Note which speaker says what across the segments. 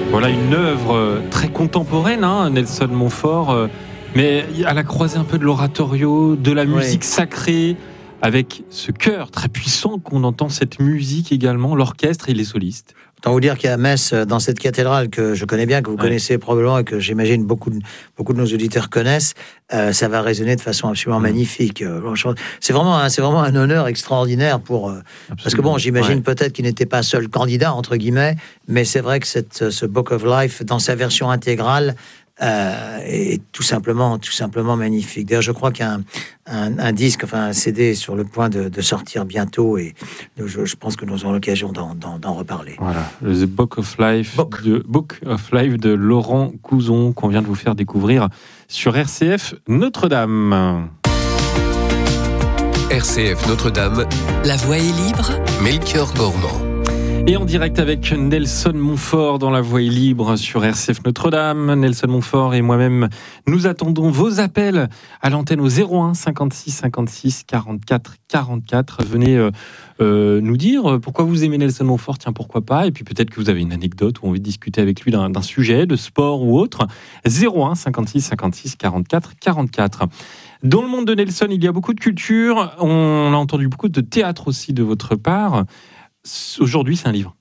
Speaker 1: Voilà une œuvre très contemporaine, Nelson Montfort, mais à la croisée un peu de l'oratorio, de la musique sacrée, avec ce chœur très puissant qu'on entend, cette musique également, l'orchestre et les solistes.
Speaker 2: Autant vous dire qu'à Metz, dans cette cathédrale que je connais bien, que vous connaissez probablement et que j'imagine beaucoup de nos auditeurs connaissent, ça va résonner de façon absolument magnifique. C'est vraiment un honneur extraordinaire parce que bon, j'imagine peut-être qu'il n'était pas seul candidat entre guillemets, mais c'est vrai que ce Book of Life dans sa version intégrale est tout simplement magnifique. D'ailleurs, je crois qu'un disque, un CD est sur le point de sortir bientôt et je pense que nous aurons l'occasion d'en reparler.
Speaker 1: Voilà, The Book of Life, de Laurent Couzon, qu'on vient de vous faire découvrir sur RCF Notre-Dame.
Speaker 3: RCF Notre-Dame,
Speaker 4: La Voix est libre,
Speaker 3: Melchior Gormand.
Speaker 1: Et en direct avec Nelson Montfort dans La Voix est libre sur RCF Notre-Dame. Nelson Montfort et moi-même, nous attendons vos appels à l'antenne au 01 56 56 44 44. Venez nous dire pourquoi vous aimez Nelson Montfort, tiens pourquoi pas, et puis peut-être que vous avez une anecdote ou envie de discuter avec lui d'un sujet, de sport ou autre. 01 56 56 44 44. Dans le monde de Nelson, il y a beaucoup de culture. On a entendu beaucoup de théâtre aussi de votre part. Aujourd'hui, c'est un livre.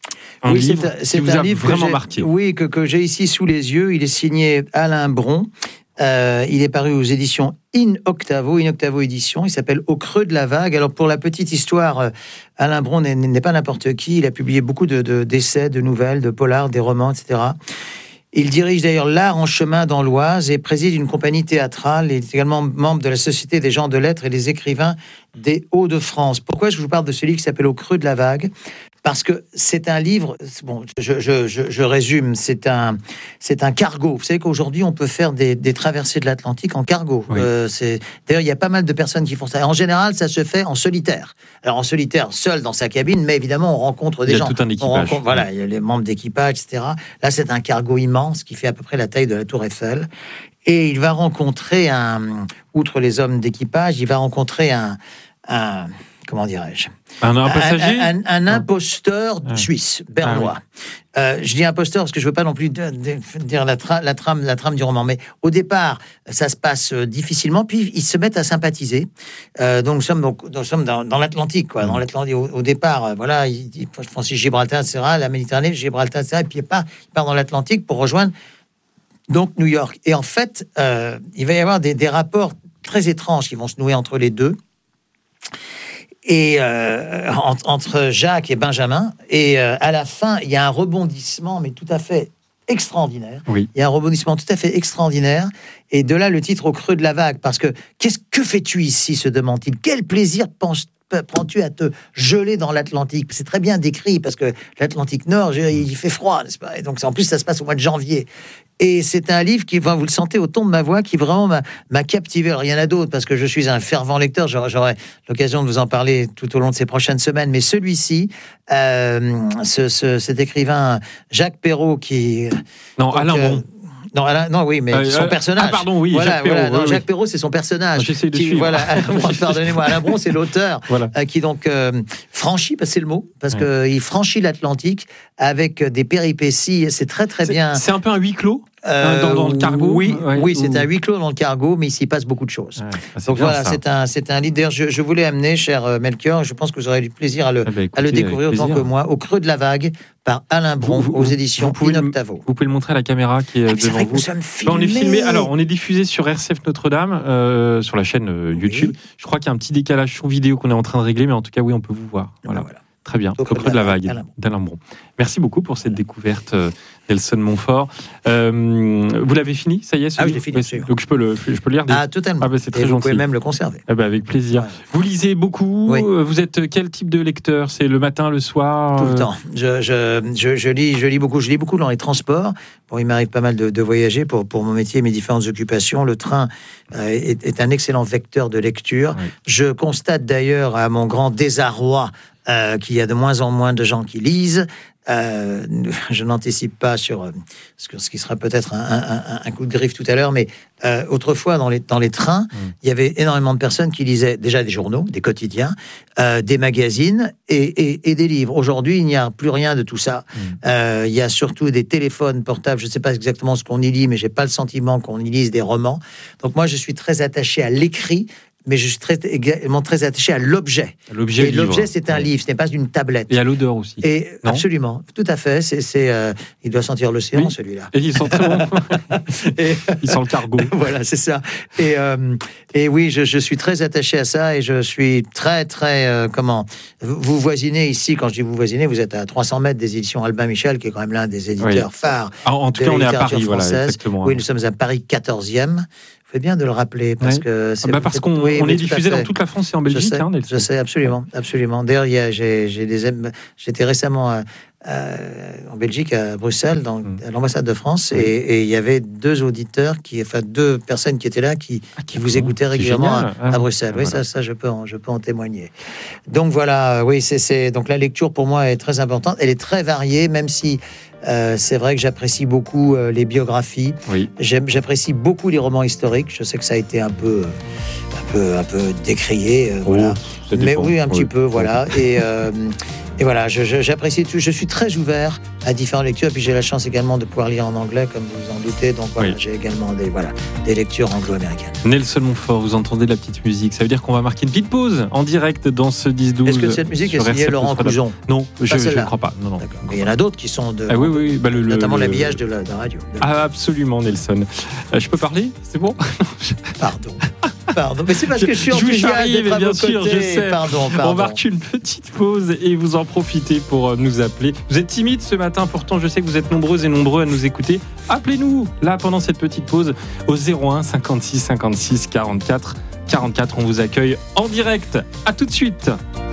Speaker 2: C'est un livre
Speaker 1: vraiment marqué.
Speaker 2: Oui, que j'ai ici sous les yeux. Il est signé Alain Bron. Il est paru aux éditions In Octavo édition. Il s'appelle Au creux de la vague. Alors, pour la petite histoire, Alain Bron n'est pas n'importe qui. Il a publié beaucoup d'essais, de nouvelles, de polars, des romans, etc. Il dirige d'ailleurs l'Art en chemin dans l'Oise et préside une compagnie théâtrale. Il est également membre de la Société des gens de lettres et des écrivains des Hauts-de-France. Pourquoi je vous parle de ce livre qui s'appelle Au creux de la vague ? Parce que c'est un livre, bon, je résume, c'est un cargo. Vous savez qu'aujourd'hui, on peut faire des traversées de l'Atlantique en cargo. Oui. D'ailleurs, il y a pas mal de personnes qui font ça. En général, ça se fait en solitaire. Alors, en solitaire, seul dans sa cabine, mais évidemment, on rencontre des gens.
Speaker 1: Il y a tout un équipage.
Speaker 2: Voilà, il y a les membres d'équipage, etc. Là, c'est un cargo immense qui fait à peu près la taille de la Tour Eiffel. Et il va rencontrer outre les hommes d'équipage, il va rencontrer comment dirais-je ?
Speaker 1: Un passager ?
Speaker 2: Un imposteur suisse, bernois. Je dis imposteur parce que je ne veux pas non plus dire la trame du roman. Mais au départ, ça se passe difficilement, puis ils se mettent à sympathiser. Donc nous sommes dans l'Atlantique, quoi. Dans l'Atlantique, au départ, voilà, ils font Gibraltar, etc., la Méditerranée, Gibraltar, etc., et puis il part dans l'Atlantique pour rejoindre donc New York. Et en fait, il va y avoir des rapports très étranges qui vont se nouer entre les deux. Et entre Jacques et Benjamin, et à la fin, il y a un rebondissement, mais tout à fait extraordinaire.
Speaker 1: Oui.
Speaker 2: Il y a un rebondissement tout à fait extraordinaire, et de là le titre Au creux de la vague, parce que que fais-tu ici, se demande-t-il. Quel plaisir prends-tu à te geler dans l'Atlantique ? C'est très bien décrit, parce que l'Atlantique Nord, il fait froid, n'est-ce pas ? Et donc en plus, ça se passe au mois de janvier. Et c'est un livre qui, vous le sentez au ton de ma voix, qui vraiment m'a captivé. Alors, il y en a d'autres, parce que je suis un fervent lecteur. J'aurai l'occasion de vous en parler tout au long de ces prochaines semaines. Mais celui-ci, cet écrivain Jacques Perraut qui...
Speaker 1: Non, Alain Bron.
Speaker 2: Oui, mais son personnage.
Speaker 1: Ah, pardon, oui,
Speaker 2: voilà,
Speaker 1: Jacques Perrault.
Speaker 2: Voilà, Jacques Perrault, c'est son personnage.
Speaker 1: J'essaie de suivre.
Speaker 2: Voilà, pardonnez-moi, Alain Bron, c'est l'auteur qui donc franchit, parce que c'est le mot, parce qu'il franchit l'Atlantique avec des péripéties. C'est très, très bien.
Speaker 1: C'est un peu un huis clos dans le cargo.
Speaker 2: Oui, c'est un huis clos dans le cargo, mais il s'y passe beaucoup de choses. Donc voilà, c'est un livre. D'ailleurs, je voulais amener, cher Melchior, je pense que vous aurez du plaisir à le découvrir autant que moi, Au creux de la vague, par Alain Bron, aux éditions In Octavo.
Speaker 1: Vous pouvez le montrer à la caméra qui est devant vous. On est filmé. Alors, on est diffusé sur RCF Notre-Dame, sur la chaîne YouTube. Oui. Je crois qu'il y a un petit décalage son vidéo qu'on est en train de régler, mais en tout cas, oui, on peut vous voir. Voilà. Très bien. Au creux de la vague d'Alain Bron. Merci beaucoup pour cette découverte, Nelson Montfort. Vous l'avez fini, ça y est?
Speaker 2: Je l'ai fini.
Speaker 1: Donc je peux le lire.
Speaker 2: Totalement.
Speaker 1: C'est très
Speaker 2: gentil.
Speaker 1: Vous
Speaker 2: pouvez même le conserver.
Speaker 1: Avec plaisir. Ouais. Vous lisez beaucoup. Oui. Vous êtes quel type de lecteur? C'est le matin, le soir?
Speaker 2: Tout le temps. Je lis beaucoup. Je lis beaucoup dans les transports. Bon, il m'arrive pas mal de voyager pour mon métier et mes différentes occupations. Le train est un excellent vecteur de lecture. Oui. Je constate d'ailleurs, à mon grand désarroi, qu'il y a de moins en moins de gens qui lisent. je n'anticipe pas sur ce qui sera peut-être un coup de griffe tout à l'heure, mais autrefois, dans les trains, il y avait énormément de personnes qui lisaient déjà des journaux, des quotidiens, des magazines et des livres. Aujourd'hui, il n'y a plus rien de tout ça. Il y a surtout des téléphones portables. Je ne sais pas exactement ce qu'on y lit, mais je n'ai pas le sentiment qu'on y lise des romans. Donc moi, je suis très attaché à l'écrit, mais je suis également très attaché à l'objet.
Speaker 1: L'objet,
Speaker 2: c'est un livre, ce n'est pas une tablette.
Speaker 1: Et à l'odeur aussi.
Speaker 2: Et absolument, tout à fait. Il doit sentir l'océan, celui-là.
Speaker 1: Et il sent très bon. Il sent le cargo.
Speaker 2: Voilà, c'est ça. Et oui, je suis très attaché à ça et je suis très, très... Vous voisinez ici, quand je dis vous voisinez, vous êtes à 300 mètres des éditions Albin Michel, qui est quand même l'un des éditeurs phares.
Speaker 1: En tout cas, on est à Paris, voilà, exactement.
Speaker 2: Oui, nous sommes à Paris 14e. Fait bien de le rappeler parce que
Speaker 1: parce qu'on est diffusé dans toute la France et en Belgique.
Speaker 2: Je sais, absolument. D'ailleurs, j'étais récemment en Belgique, à Bruxelles, à l'ambassade de France, et il y avait deux personnes qui étaient là, qui vous écoutaient régulièrement à Bruxelles. Oui, voilà. ça, je peux en témoigner. Donc voilà, oui, donc la lecture pour moi est très importante. Elle est très variée, même si c'est vrai que j'apprécie beaucoup les biographies. Oui. J'apprécie beaucoup les romans historiques. Je sais que ça a été un peu décrié, voilà. Mais oui, un petit peu, voilà. Et voilà, j'apprécie tout. Je suis très ouvert à différentes lectures. Et puis j'ai la chance également de pouvoir lire en anglais, comme vous en doutez. Donc voilà, j'ai également des lectures anglo-américaines.
Speaker 1: Nelson Montfort, vous entendez la petite musique. Ça veut dire qu'on va marquer une petite pause en direct dans ce 10-12.
Speaker 2: Est-ce que cette musique est signée Laurent Couson?
Speaker 1: Non, je ne crois pas. Non.
Speaker 2: Mais il y en a d'autres qui sont
Speaker 1: notamment
Speaker 2: l'habillage de la radio.
Speaker 1: Absolument, Nelson. Je peux parler? C'est bon?
Speaker 2: Pardon, mais c'est parce que je suis enthousiaste d'être à vos côtés.
Speaker 1: Je sais. Pardon. On marque une petite pause et vous en profitez pour nous appeler. Vous êtes timide ce matin, pourtant je sais que vous êtes nombreuses et nombreux à nous écouter. Appelez-nous là pendant cette petite pause au 01 56 56 44 44. On vous accueille en direct. À tout de suite.